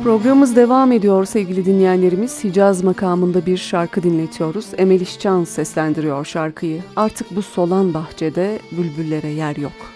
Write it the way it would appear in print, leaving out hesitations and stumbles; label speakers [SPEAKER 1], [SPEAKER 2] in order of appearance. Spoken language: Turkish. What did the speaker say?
[SPEAKER 1] Programımız devam ediyor sevgili dinleyenlerimiz. Hicaz makamında bir şarkı dinletiyoruz. Emel İşcan seslendiriyor şarkıyı. Artık bu solan bahçede bülbüllere yer yok.